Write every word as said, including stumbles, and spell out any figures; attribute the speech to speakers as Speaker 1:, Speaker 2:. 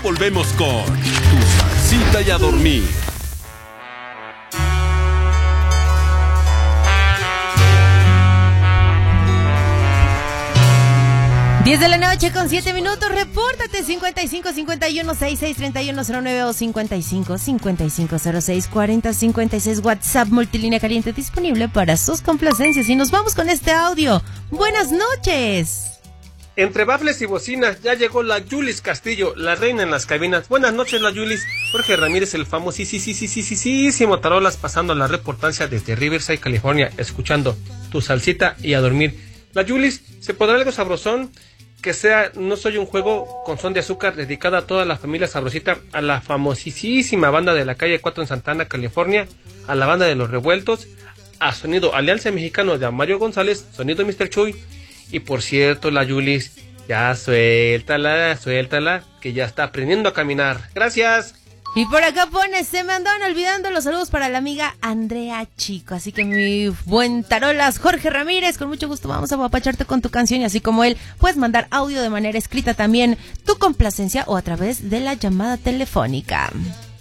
Speaker 1: volvemos con Tu Salsita y a Dormir.
Speaker 2: diez de la noche con siete minutos, repórtate cincuenta y cinco cincuenta y uno sesenta y seis treinta y uno cero nueve o cincuenta y cinco cincuenta y cinco cero seis cuarenta cincuenta y seis, WhatsApp multilínea caliente disponible para sus complacencias. Y nos vamos con este audio. Buenas noches.
Speaker 3: Entre baffles y bocinas ya llegó la Yulis Castillo, la reina en las cabinas. Buenas noches, la Yulis. Jorge Ramírez, el famoso sí, sí, sí, sí, sí, sí, sí, sí, Motarolas, pasando la reportancia desde Riverside, California, escuchando Tu Salsita y a Dormir. La Yulis, ¿se podrá algo sabrosón? Que sea No Soy un Juego con Son de Azúcar, dedicada a toda la familia sabrosita, a la famosísima banda de la calle cuatro en Santana, California, a la banda de Los Revueltos, a Sonido Alianza Mexicano de Mario González, Sonido mister Chuy, y por cierto, la Yulis, ya suéltala, suéltala, que ya está aprendiendo a caminar. Gracias.
Speaker 2: Y por acá pone, se me andaban olvidando los saludos para la amiga Andrea Chico. Así que mi buen tarolas, Jorge Ramírez, con mucho gusto vamos a apapacharte con tu canción. Y así como él, puedes mandar audio de manera escrita también, tu complacencia o a través de la llamada telefónica.